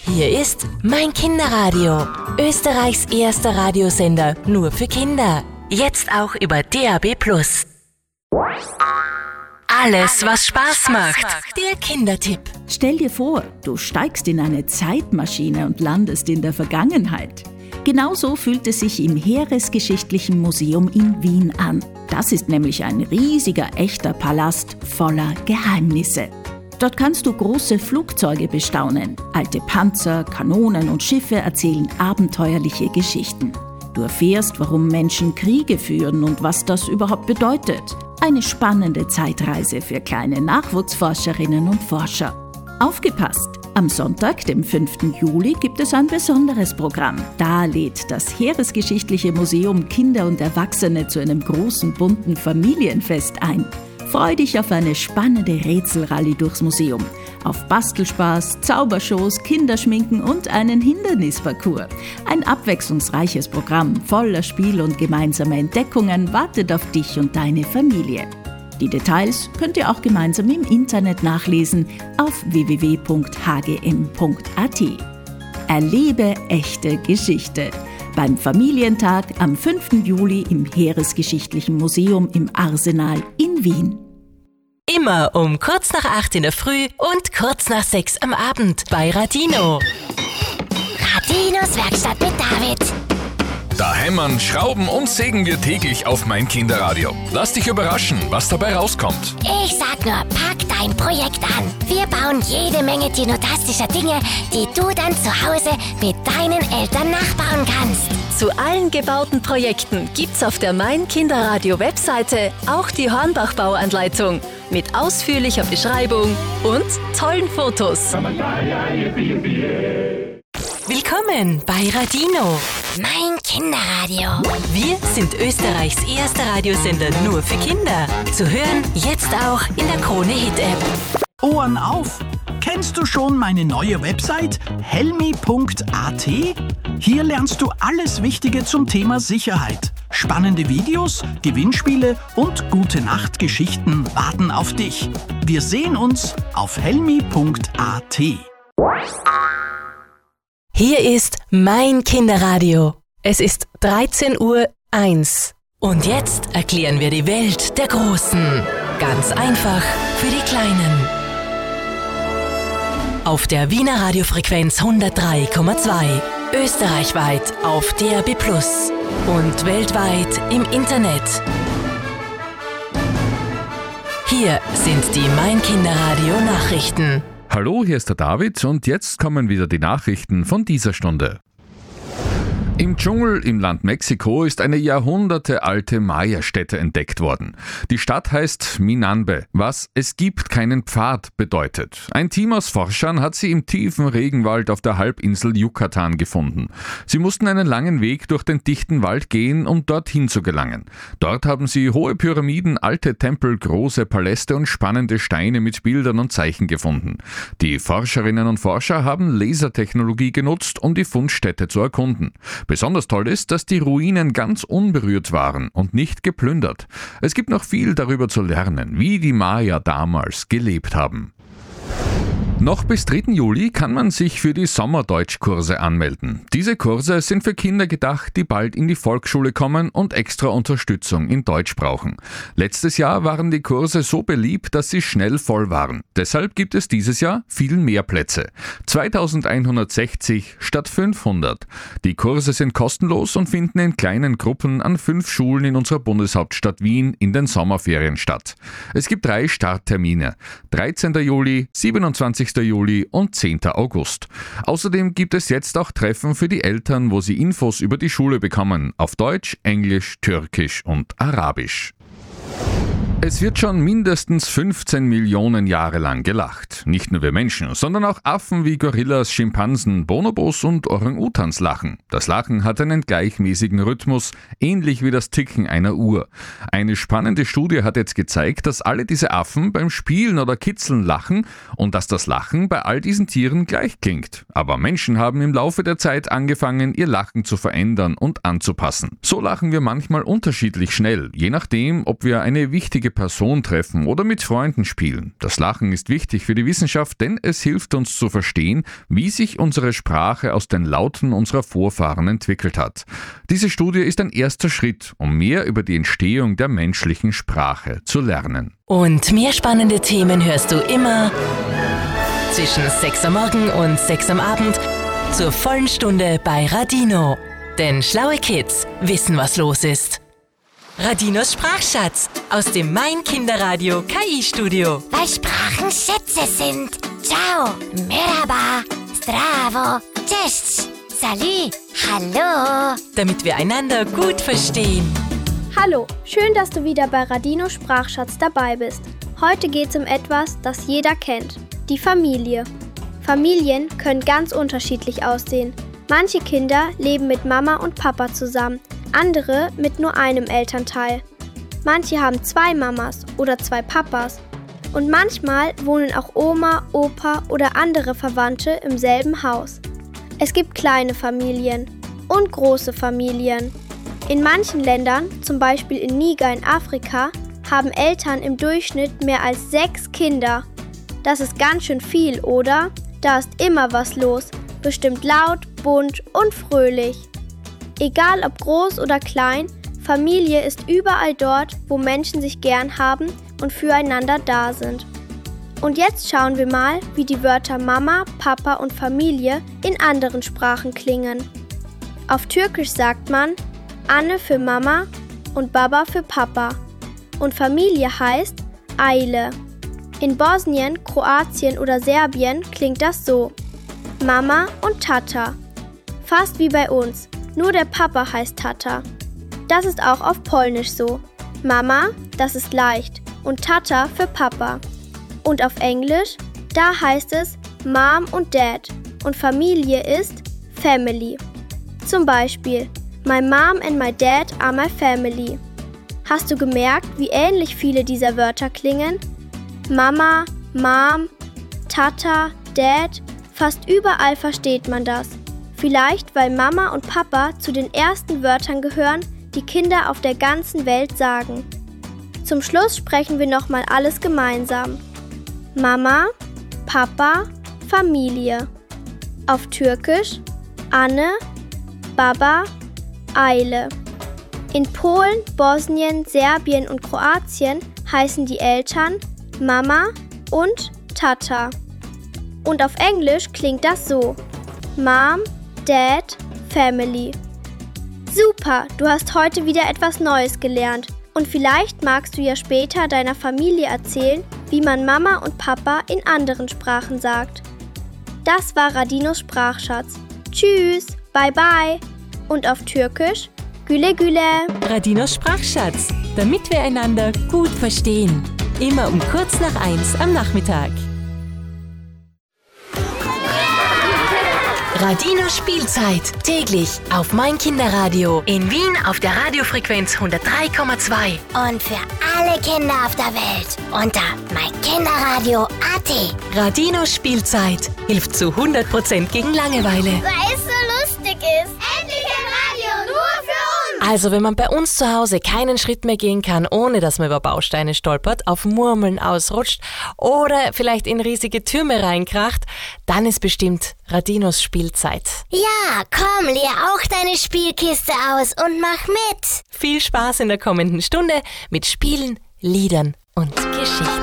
Hier ist Mein Kinderradio, Österreichs erster Radiosender nur für Kinder. Jetzt auch über DAB+. Alles, was Spaß macht. Der Kindertipp. Stell dir vor, du steigst in eine Zeitmaschine und landest in der Vergangenheit. Genauso fühlt es sich im Heeresgeschichtlichen Museum in Wien an. Das ist nämlich ein riesiger, echter Palast voller Geheimnisse. Dort kannst du große Flugzeuge bestaunen. Alte Panzer, Kanonen und Schiffe erzählen abenteuerliche Geschichten. Du erfährst, warum Menschen Kriege führen und was das überhaupt bedeutet. Eine spannende Zeitreise für kleine Nachwuchsforscherinnen und Forscher. Aufgepasst! Am Sonntag, dem 5. Juli, gibt es ein besonderes Programm. Da lädt das Heeresgeschichtliche Museum Kinder und Erwachsene zu einem großen, bunten Familienfest ein. Freu dich auf eine spannende Rätselrallye durchs Museum, auf Bastelspaß, Zaubershows, Kinderschminken und einen Hindernisparcours. Ein abwechslungsreiches Programm voller Spiel und gemeinsamer Entdeckungen wartet auf dich und deine Familie. Die Details könnt ihr auch gemeinsam im Internet nachlesen auf www.hgm.at. Erlebe echte Geschichte. Beim Familientag am 5. Juli im Heeresgeschichtlichen Museum im Arsenal in Wien. Immer um kurz nach 8 in der Früh und kurz nach 6 am Abend bei Radino. Radinos Werkstatt mit David. Da hämmern, schrauben und sägen wir täglich auf Mein Kinderradio. Lass dich überraschen, was dabei rauskommt. Ich sag nur, pack dein Projekt an. Wir bauen jede Menge dinotastischer Dinge, die du dann zu Hause mit deinen Eltern nachbauen kannst. Zu allen gebauten Projekten gibt's auf der Mein Kinderradio Webseite auch die Hornbach-Bauanleitung mit ausführlicher Beschreibung und tollen Fotos. Willkommen bei Radino. Mein Kinderradio. Wir sind Österreichs erster Radiosender nur für Kinder. Zu hören jetzt auch in der Krone Hit App. Ohren auf! Kennst du schon meine neue Website helmi.at? Hier lernst du alles Wichtige zum Thema Sicherheit. Spannende Videos, Gewinnspiele und Gute-Nacht-Geschichten warten auf dich. Wir sehen uns auf helmi.at. Hier ist Mein Kinderradio. Es ist 13:01 Uhr. Und jetzt erklären wir die Welt der Großen. Ganz einfach für die Kleinen. Auf der Wiener Radiofrequenz 103,2. Österreichweit auf DAB+ und weltweit im Internet. Hier sind die Mein Kinderradio Nachrichten. Hallo, hier ist der David und jetzt kommen wieder die Nachrichten von dieser Stunde. Im Dschungel im Land Mexiko ist eine jahrhundertealte Maya-Stätte entdeckt worden. Die Stadt heißt Minambe, was "es gibt keinen Pfad" bedeutet. Ein Team aus Forschern hat sie im tiefen Regenwald auf der Halbinsel Yucatan gefunden. Sie mussten einen langen Weg durch den dichten Wald gehen, um dorthin zu gelangen. Dort haben sie hohe Pyramiden, alte Tempel, große Paläste und spannende Steine mit Bildern und Zeichen gefunden. Die Forscherinnen und Forscher haben Lasertechnologie genutzt, um die Fundstätte zu erkunden. Besonders toll ist, dass die Ruinen ganz unberührt waren und nicht geplündert. Es gibt noch viel darüber zu lernen, wie die Maya damals gelebt haben. Noch bis 3. Juli kann man sich für die Sommerdeutschkurse anmelden. Diese Kurse sind für Kinder gedacht, die bald in die Volksschule kommen und extra Unterstützung in Deutsch brauchen. Letztes Jahr waren die Kurse so beliebt, dass sie schnell voll waren. Deshalb gibt es dieses Jahr viel mehr Plätze. 2160 statt 500. Die Kurse sind kostenlos und finden in kleinen Gruppen an 5 Schulen in unserer Bundeshauptstadt Wien in den Sommerferien statt. Es gibt 3 Starttermine: 13. Juli, 27. Juli und 10. August. Außerdem gibt es jetzt auch Treffen für die Eltern, wo sie Infos über die Schule bekommen, auf Deutsch, Englisch, Türkisch und Arabisch. Es wird schon mindestens 15 Millionen Jahre lang gelacht. Nicht nur wir Menschen, sondern auch Affen wie Gorillas, Schimpansen, Bonobos und Orang-Utans lachen. Das Lachen hat einen gleichmäßigen Rhythmus, ähnlich wie das Ticken einer Uhr. Eine spannende Studie hat jetzt gezeigt, dass alle diese Affen beim Spielen oder Kitzeln lachen und dass das Lachen bei all diesen Tieren gleich klingt. Aber Menschen haben im Laufe der Zeit angefangen, ihr Lachen zu verändern und anzupassen. So lachen wir manchmal unterschiedlich schnell, je nachdem, ob wir eine wichtige wichtige Person treffen oder mit Freunden spielen. Das Lachen ist wichtig für die Wissenschaft, denn es hilft uns zu verstehen, wie sich unsere Sprache aus den Lauten unserer Vorfahren entwickelt hat. Diese Studie ist ein erster Schritt, um mehr über die Entstehung der menschlichen Sprache zu lernen. Und mehr spannende Themen hörst du immer zwischen 6 am Morgen und 6 am Abend zur vollen Stunde bei Radino. Denn schlaue Kids wissen, was los ist. Radinos Sprachschatz aus dem Mein Kinderradio KI-Studio. Weil Sprachen Schätze sind. Ciao, merhaba, zdravo, cześć, salut, hallo. Damit wir einander gut verstehen. Hallo, schön, dass du wieder bei Radinos Sprachschatz dabei bist. Heute geht es um etwas, das jeder kennt. Die Familie. Familien können ganz unterschiedlich aussehen. Manche Kinder leben mit Mama und Papa zusammen, andere mit nur einem Elternteil. Manche haben 2 Mamas oder 2 Papas. Und manchmal wohnen auch Oma, Opa oder andere Verwandte im selben Haus. Es gibt kleine Familien und große Familien. In manchen Ländern, zum Beispiel in Niger in Afrika, haben Eltern im Durchschnitt mehr als 6 Kinder. Das ist ganz schön viel, oder? Da ist immer was los, bestimmt laut, bunt und fröhlich. Egal ob groß oder klein, Familie ist überall dort, wo Menschen sich gern haben und füreinander da sind. Und jetzt schauen wir mal, wie die Wörter Mama, Papa und Familie in anderen Sprachen klingen. Auf Türkisch sagt man Anne für Mama und Baba für Papa. Und Familie heißt Aile. In Bosnien, Kroatien oder Serbien klingt das so: Mama und Tata. Fast wie bei uns, nur der Papa heißt Tata. Das ist auch auf Polnisch so. Mama, das ist leicht, und Tata für Papa. Und auf Englisch, da heißt es Mom und Dad und Familie ist Family. Zum Beispiel, My Mom and my Dad are my family. Hast du gemerkt, wie ähnlich viele dieser Wörter klingen? Mama, Mom, Tata, Dad, fast überall versteht man das. Vielleicht, weil Mama und Papa zu den ersten Wörtern gehören, die Kinder auf der ganzen Welt sagen. Zum Schluss sprechen wir nochmal alles gemeinsam. Mama, Papa, Familie. Auf Türkisch Anne, Baba, Aile. In Polen, Bosnien, Serbien und Kroatien heißen die Eltern Mama und Tata. Und auf Englisch klingt das so: Mom, Dad, Family. Super, du hast heute wieder etwas Neues gelernt. Und vielleicht magst du ja später deiner Familie erzählen, wie man Mama und Papa in anderen Sprachen sagt. Das war Radinos Sprachschatz. Tschüss, bye bye. Und auf Türkisch Güle Güle. Radinos Sprachschatz, damit wir einander gut verstehen. Immer um kurz nach 1 am Nachmittag. Radinos Spielzeit, täglich auf Mein Kinderradio. In Wien auf der Radiofrequenz 103,2. Und für alle Kinder auf der Welt unter meinkinderradio.at. Radinos Spielzeit hilft zu 100% gegen Langeweile. Weil es so lustig ist. Endlich ein Radio, nur für uns. Also wenn man bei uns zu Hause keinen Schritt mehr gehen kann, ohne dass man über Bausteine stolpert, auf Murmeln ausrutscht oder vielleicht in riesige Türme reinkracht, dann ist bestimmt Radinos Spielzeit. Ja, komm, leer auch deine Spielkiste aus und mach mit. Viel Spaß in der kommenden Stunde mit Spielen, Liedern und Geschichten.